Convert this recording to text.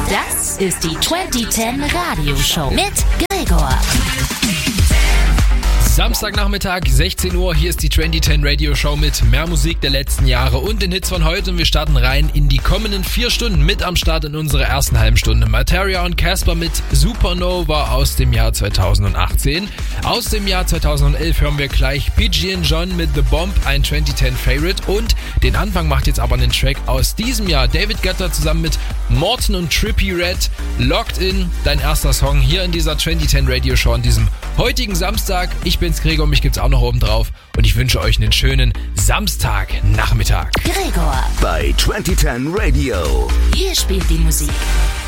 Das ist die 2010 Radioshow mit Gregor. Samstagnachmittag, 16 Uhr, hier ist die 2010 Radio Show mit mehr Musik der letzten Jahre und den Hits von heute. Und wir starten rein in die kommenden 4 Stunden. Mit am Start in unserer ersten halben Stunde Materia und Casper mit Supernova aus dem Jahr 2018. Aus dem Jahr 2011 hören wir gleich PG & John mit The Bomb, ein 2010 Favorite. Und den Anfang macht jetzt aber einen Track aus diesem Jahr. David Guetta zusammen mit Morten und Trippie Redd. Locked In, dein erster Song hier in dieser 2010 Radio Show an diesem heutigen Samstag. Ich bin's Gregor, mich gibt's auch noch oben drauf und ich wünsche euch einen schönen Samstagnachmittag. Gregor bei 2010 Radio. Hier spielt die Musik.